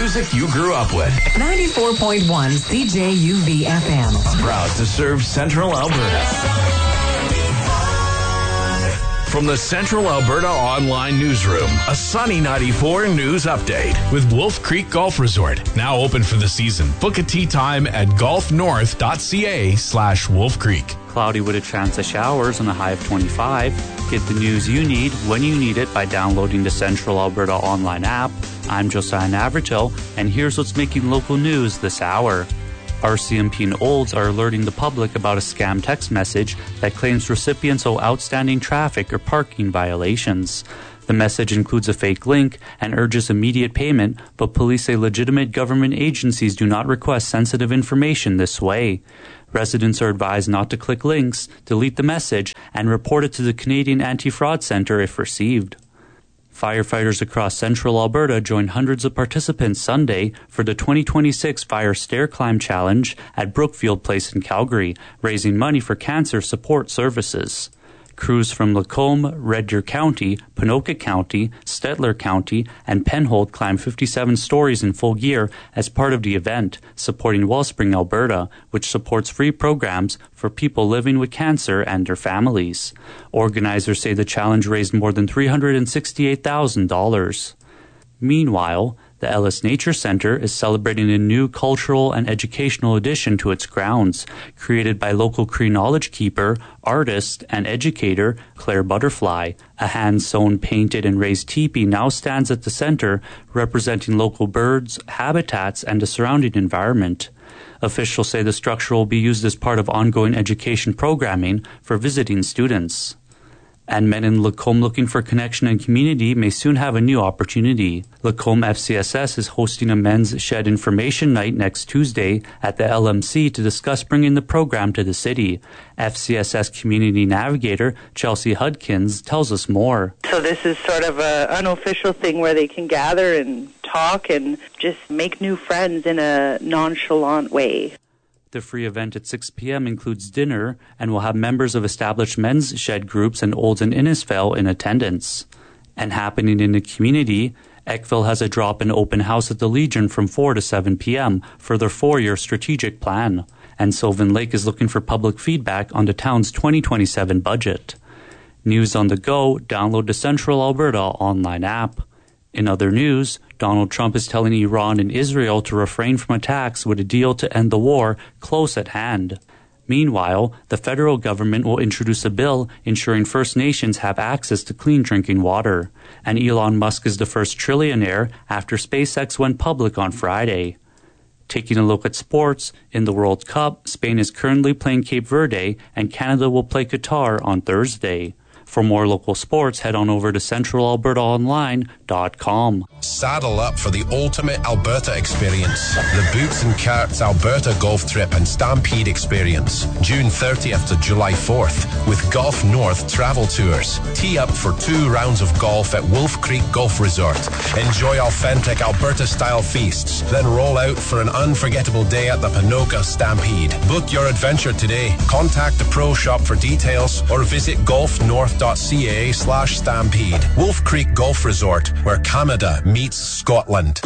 music you grew up with. 94.1 CJUV FM. Proud to serve Central Alberta. From the Central Alberta Online Newsroom, a Sunny 94 news update. With Wolf Creek Golf Resort, now open for the season. Book a tee time at golfnorth.ca/Wolf Creek. Cloudy with a chance of showers and a high of 25. Get the news you need when you need it by downloading the Central Alberta Online app. I'm Josiah Navratil, and here's what's making local news this hour. RCMP and Olds are alerting the public about a scam text message that claims recipients owe outstanding traffic or parking violations. The message includes a fake link and urges immediate payment, but police say legitimate government agencies do not request sensitive information this way. Residents are advised not to click links, delete the message, and report it to the Canadian Anti-Fraud Centre if received. Firefighters across Central Alberta joined hundreds of participants Sunday for the 2026 Fire Stair Climb Challenge at Brookfield Place in Calgary, raising money for cancer support services. Crews from Lacombe, Red Deer County, Ponoka County, Stettler County, and Penhold climbed 57 stories in full gear as part of the event, supporting Wellspring Alberta, which supports free programs for people living with cancer and their families. Organizers say the challenge raised more than $368,000. Meanwhile, the Ellis Nature Center is celebrating a new cultural and educational addition to its grounds, created by local Cree knowledge keeper, artist, and educator Claire Butterfly. A hand-sewn, painted, and raised teepee now stands at the center, representing local birds, habitats, and the surrounding environment. Officials say the structure will be used as part of ongoing education programming for visiting students. And men in Lacombe looking for connection and community may soon have a new opportunity. Lacombe FCSS is hosting a men's shed information night next Tuesday at the LMC to discuss bringing the program to the city. FCSS community navigator Chelsea Hudkins tells us more. So this is sort of an unofficial thing where they can gather and talk and just make new friends in a nonchalant way. The free event at 6 p.m. includes dinner and will have members of established men's shed groups and Olds and Innisfail in attendance. And happening in the community, Eckville has a drop-in open house at the Legion from 4 to 7 p.m. for their 4-year strategic plan. And Sylvan Lake is looking for public feedback on the town's 2027 budget. News on the go, download the Central Alberta online app. In other news, Donald Trump is telling Iran and Israel to refrain from attacks with a deal to end the war close at hand. Meanwhile, the federal government will introduce a bill ensuring First Nations have access to clean drinking water. And Elon Musk is the first trillionaire after SpaceX went public on Friday. Taking a look at sports, in the World Cup, Spain is currently playing Cape Verde and Canada will play Qatar on Thursday. For more local sports, head on over to centralalbertaonline.com. Saddle up for the ultimate Alberta experience. The Boots and Carts Alberta Golf Trip and Stampede Experience. June 30th to July 4th with Golf North Travel Tours. Tee up for 2 rounds of golf at Wolf Creek Golf Resort. Enjoy authentic Alberta-style feasts. Then roll out for an unforgettable day at the Ponoka Stampede. Book your adventure today. Contact the Pro Shop for details or visit golfnorth.ca/stampede. Wolf Creek Golf Resort, where Canada meets Scotland.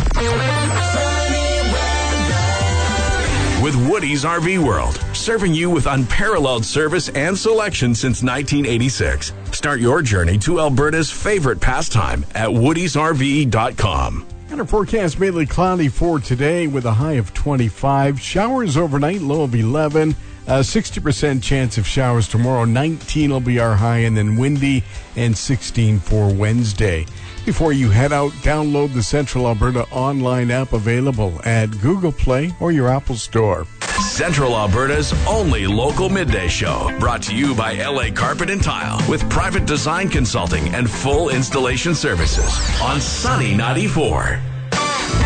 With Woody's RV World, serving you with unparalleled service and selection since 1986. Start your journey to Alberta's favorite pastime at woodysrv.com. And our forecast mainly cloudy for today with a high of 25. Showers overnight, low of 11. 60% chance of showers tomorrow. 19 will be our high, and then windy, and 16 for Wednesday. Before you head out, download the Central Alberta online app available at Google Play or your Apple Store. Central Alberta's only local midday show, brought to you by LA Carpet and Tile, with private design consulting and full installation services on Sunny 94.